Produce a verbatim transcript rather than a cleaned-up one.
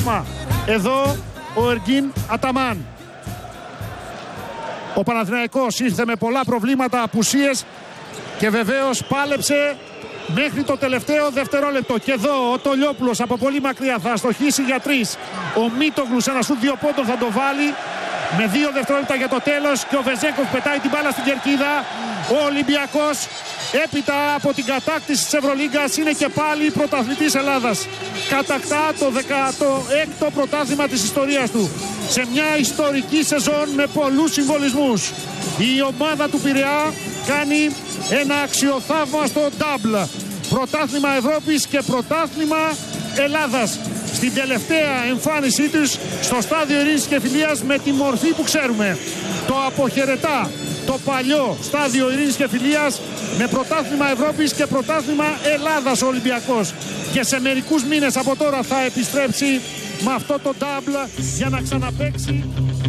ρεύμα. Εδώ ο Εργίν Αταμάν. Ο Παναθηναϊκός ήρθε με πολλά προβλήματα, απουσίες και βεβαίως πάλεψε μέχρι το τελευταίο δευτερόλεπτο. Και εδώ ο Τολιόπουλος από πολύ μακριά θα αστοχίσει για τρεις. Ο Μίτογλου σε ένα σουτ δύο πόντων θα το βάλει με δύο δευτερόλεπτα για το τέλος. Και ο Βεζέγκοφ πετάει την μπάλα στην κερκίδα. Ο Ολυμπιακός έπειτα από την κατάκτηση της Ευρωλίγκας είναι και πάλι πρωταθλητής Ελλάδας. Κατακτά το δέκατο έκτο πρωτάθλημα της ιστορίας του. Σε μια ιστορική σεζόν με πολλούς συμβολισμούς. Η ομάδα του Πειραιά κάνει ένα αξιοθαύμαστο ντάμπλ. Πρωτάθλημα Ευρώπης και πρωτάθλημα Ελλάδας. Στην τελευταία εμφάνισή τους στο στάδιο Ειρήνης και Φιλίας με τη μορφή που ξέρουμε. Το αποχαιρετά το παλιό στάδιο Ειρήνης και Φιλίας με πρωτάθλημα Ευρώπης και πρωτάθλημα Ελλάδας ο Ολυμπιακός. Και σε μερικούς μήνες από τώρα θα επιστρέψει με αυτό το ντάμπλ για να ξαναπαίξει